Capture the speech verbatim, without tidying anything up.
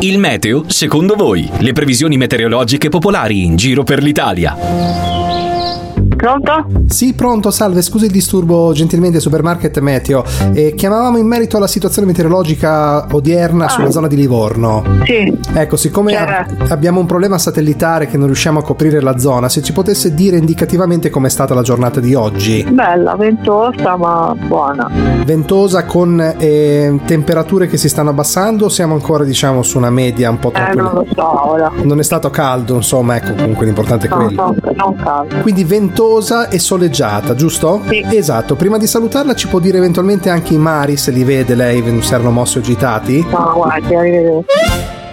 Il meteo, secondo voi? Le previsioni meteorologiche popolari in giro per l'Italia. Pronto? Sì, pronto, salve, scusi il disturbo, gentilmente Supermarket Meteo. Eh, chiamavamo in merito alla situazione meteorologica odierna ah. sulla zona di Livorno. Sì. Ecco, siccome a- abbiamo un problema satellitare che non riusciamo a coprire la zona, se ci potesse dire indicativamente com'è stata la giornata di oggi. Bella, ventosa ma buona. Ventosa con eh, temperature che si stanno abbassando o siamo ancora, diciamo, su una media un po' Eh, troppo... non lo so ora. Non è stato caldo, insomma, ecco, comunque l'importante è No, quello. no, non caldo. Quindi ventosa e soleggiata, giusto? Sì. Esatto. Prima di salutarla ci può dire eventualmente anche i mari, se li vede lei, se erano mossi o agitati? No, guardi, arrivederci.